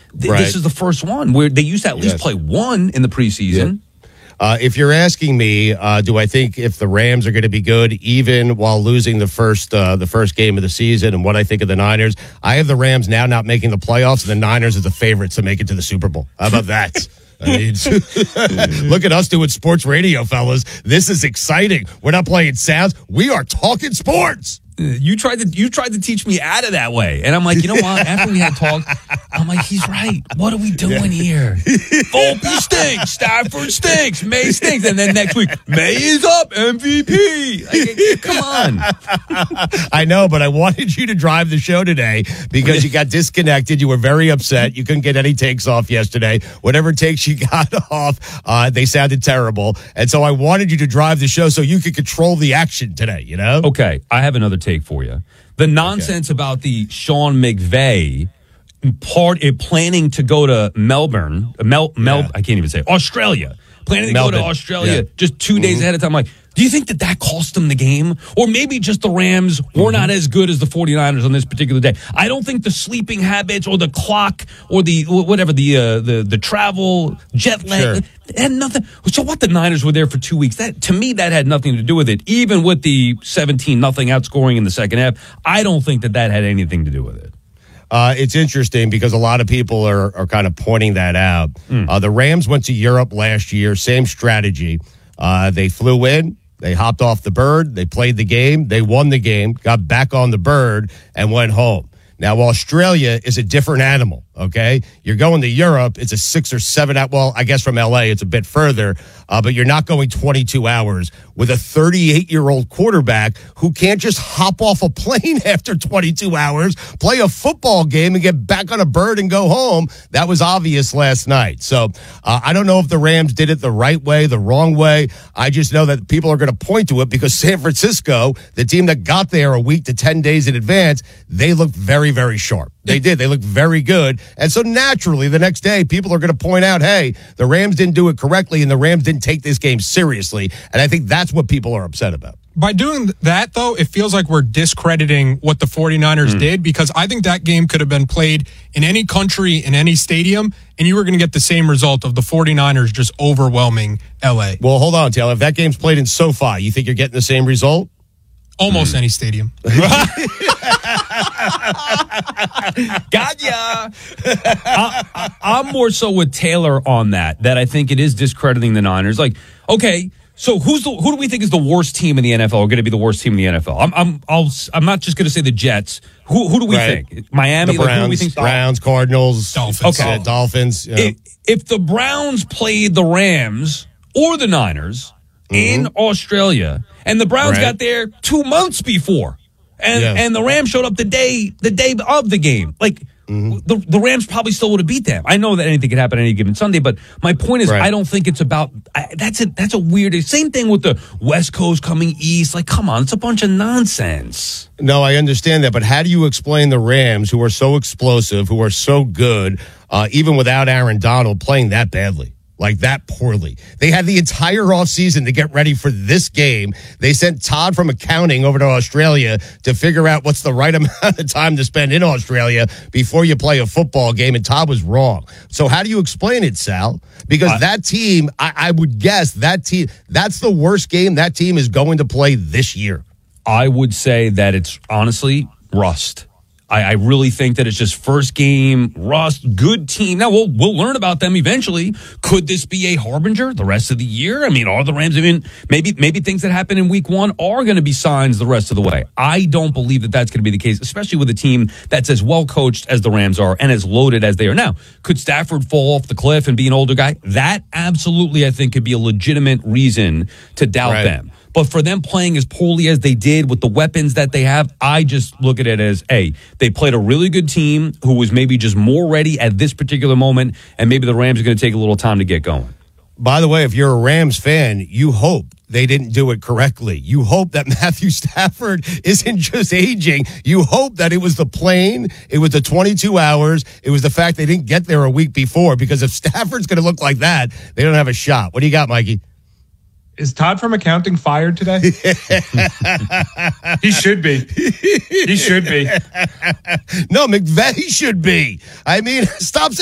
This is the first one where they used to at least play one in the preseason. If you're asking me, do I think if the Rams are going to be good even while losing the first game of the season, and what I think of the Niners, I have the Rams now not making the playoffs, and the Niners are the favorites to make it to the Super Bowl. How about that? I mean, look at us doing sports radio, fellas. This is exciting. We're not playing sounds. We are talking sports. You tried to teach me out of that way. And I'm like, you know what? After we had talked, I'm like, he's right. What are we doing here? Volpe stinks. Stafford stinks. May stinks. And then next week, May is up. MVP. Like, come on. I know, but I wanted you to drive the show today because you got disconnected. You were very upset. You couldn't get any takes off yesterday. Whatever takes you got off, they sounded terrible. And so I wanted you to drive the show so you could control the action today, you know? Okay. I have another take for you. The nonsense about the Sean McVay planning to go to Melbourne, I can't even say Australia, planning to go to Australia just 2 days ahead of time. Like, do you think that cost them the game? Or maybe just the Rams were not as good as the 49ers on this particular day. I don't think the sleeping habits or the clock or the whatever, the travel, jet lag, had nothing. So what, the Niners were there for 2 weeks. That, to me, that had nothing to do with it. Even with the 17-0 outscoring in the second half, I don't think that had anything to do with it. It's interesting because a lot of people are kind of pointing that out. The Rams went to Europe last year, same strategy. They flew in, they hopped off the bird, they played the game, they won the game, got back on the bird, and went home. Now, Australia is a different animal, okay? You're going to Europe, it's a 6 or 7 hour, well, I guess from LA it's a bit further, but you're not going 22 hours with a 38-year-old quarterback who can't just hop off a plane after 22 hours, play a football game, and get back on a bird and go home. That was obvious last night. So I don't know if the Rams did it the right way, the wrong way. I just know that people are going to point to it because San Francisco, the team that got there a week to 10 days in advance, they looked very, very sharp. They did. They looked very good. And so naturally, the next day, people are going to point out, hey, the Rams didn't do it correctly and the Rams didn't take this game seriously. And I think that's what people are upset about. By doing that, though, it feels like we're discrediting what the 49ers did, because I think that game could have been played in any country, in any stadium, and you were going to get the same result of the 49ers just overwhelming L.A. Well, hold on, Taylor. If that game's played in SoFi, you think you're getting the same result? Almost any stadium. Got ya. I'm more so with Taylor on that I think it is discrediting the Niners. Like, okay, so who do we think is the worst team in the NFL, or going to be the worst team in the NFL? I'm not just going to say the Jets. Who do we think? Miami, the Browns, who do we think? Browns, Cardinals, Dolphins. Okay, Dolphins. Yeah. If the Browns played the Rams or the Niners in Australia, and the Browns got there 2 months before, and the Rams showed up the day of the game, like the Rams probably still would have beat them. I know that anything could happen on any given Sunday, but my point is, I don't think it's about. That's a weird. Same thing with the West Coast coming east. Like, come on, it's a bunch of nonsense. No, I understand that, but how do you explain the Rams, who are so explosive, who are so good, even without Aaron Donald, playing that badly? Like that poorly. They had the entire offseason to get ready for this game. They sent Todd from accounting over to Australia to figure out what's the right amount of time to spend in Australia before you play a football game, and Todd was wrong. So how do you explain it, Sal? Because that team, I would guess that team, that's the worst game that team is going to play this year. I would say that it's honestly rust. I really think that it's just first game, rust, good team. Now, we'll learn about them eventually. Could this be a harbinger the rest of the year? I mean, are the Rams, maybe things that happen in week one are going to be signs the rest of the way. I don't believe that that's going to be the case, especially with a team that's as well coached as the Rams are and as loaded as they are now. Could Stafford fall off the cliff and be an older guy? That absolutely, I think, could be a legitimate reason to doubt them. But for them playing as poorly as they did with the weapons that they have, I just look at it as, hey, they played a really good team who was maybe just more ready at this particular moment, and maybe the Rams are going to take a little time to get going. By the way, if you're a Rams fan, you hope they didn't do it correctly. You hope that Matthew Stafford isn't just aging. You hope that it was the plane, it was the 22 hours, it was the fact they didn't get there a week before, because if Stafford's going to look like that, they don't have a shot. What do you got, Mikey? Is Todd from accounting fired today? He should be. He should be. No, McVay should be. I mean, stop